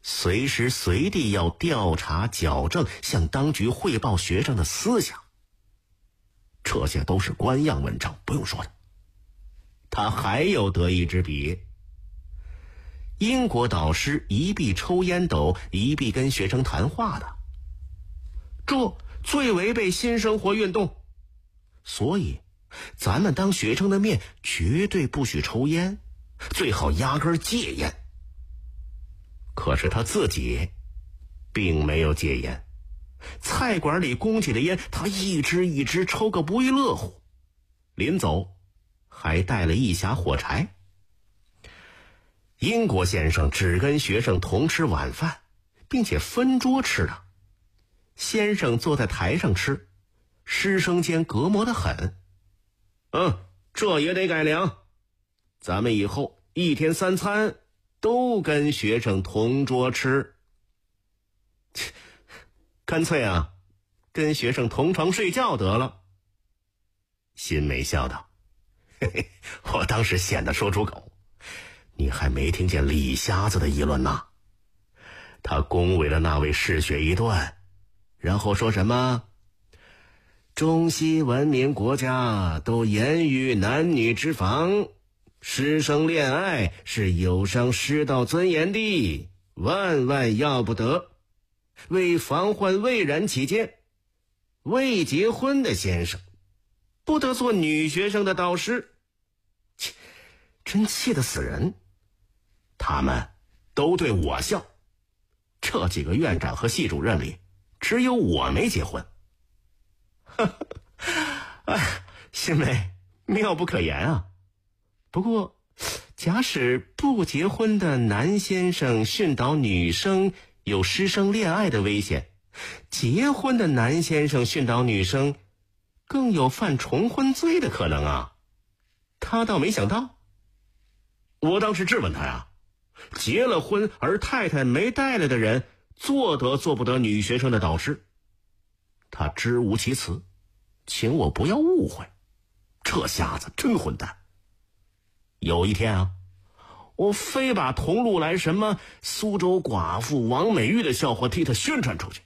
随时随地要调查矫正，向当局汇报学生的思想。这些都是官样文章，不用说的。他还有得意之笔。英国导师一臂抽烟斗，一臂跟学生谈话的，这最违背新生活运动。所以咱们当学生的面绝对不许抽烟，最好压根戒烟。可是他自己并没有戒烟，菜馆里供给的烟他一支一支抽个不亦乐乎，临走还带了一匣火柴。英国先生只跟学生同吃晚饭，并且分桌吃的。先生坐在台上吃，师生间隔膜得很。这也得改良，咱们以后1天3餐都跟学生同桌吃。干脆啊，跟学生同床睡觉得了。辛梅笑道：嘿嘿，我当时显得说出口，你还没听见李瞎子的议论呢。他恭维了那位嗜血一顿，然后说什么中西文明国家都严于男女之防，师生恋爱是有伤师道尊严的，万万要不得。为防患未然起见，未结婚的先生不得做女学生的导师。切，真气得死人。他们都对我笑，这几个院长和系主任里只有我没结婚。哎，辛梅妙不可言啊。不过假使不结婚的男先生训导女生有师生恋爱的危险，结婚的男先生训导女生更有犯重婚罪的可能啊。他倒没想到。我当时质问他呀，结了婚而太太没带来的人做得做不得女学生的导师。他支吾其词，请我不要误会。这瞎子真混蛋。有一天啊，我非把同路来什么苏州寡妇王美玉的笑话替他宣传出去。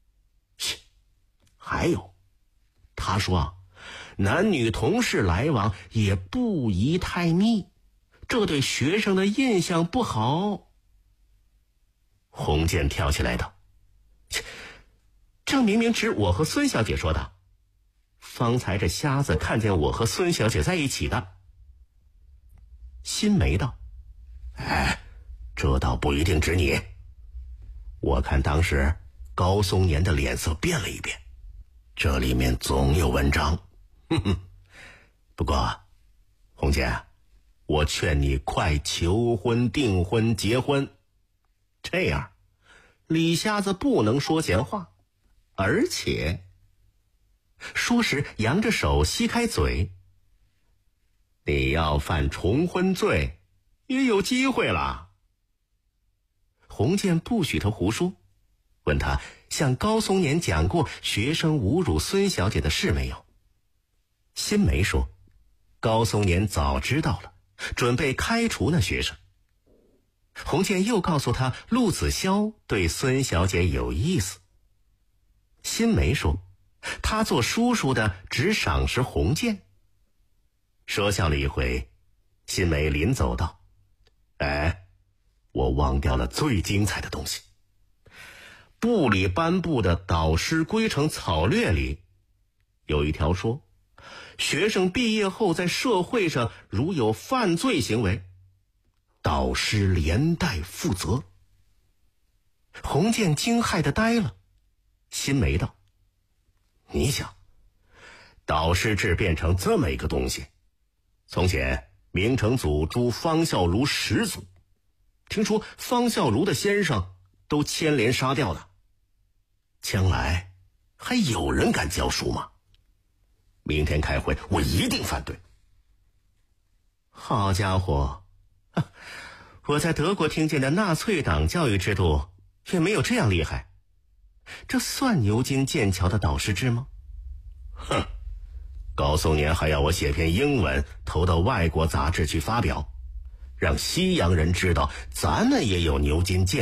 还有，他说啊，男女同事来往也不宜太密，这对学生的印象不好。洪建跳起来道：这明明指我和孙小姐说的，方才这瞎子看见我和孙小姐在一起的。辛梅道：这倒不一定指你。我看当时高松年的脸色变了一变，这里面总有文章。不过洪建，我劝你快求婚订婚结婚，这样李瞎子不能说闲话，而且说时扬着手吸开嘴，你要犯重婚罪也有机会了。洪建不许他胡说，问他向高松年讲过学生侮辱孙小姐的事没有。辛梅说高松年早知道了，准备开除那学生。洪建又告诉他陆子潇对孙小姐有意思。辛梅说他做叔叔的只赏识洪建。说笑了一回，辛梅临走道：我忘掉了最精彩的东西。部里颁布的导师规程草略里有一条说，学生毕业后在社会上如有犯罪行为，导师连带负责。洪建惊骇地呆了。辛梅道：你想，导师制变成这么一个东西，从前明成祖诛方孝孺10族，听说方孝孺的先生都牵连杀掉的，将来还有人敢教书吗？明天开会我一定反对。好家伙，我在德国听见的纳粹党教育制度也没有这样厉害，这算牛津剑桥的导师制吗？高松年还要我写篇英文投到外国杂志去发表，让西洋人知道咱们也有牛津剑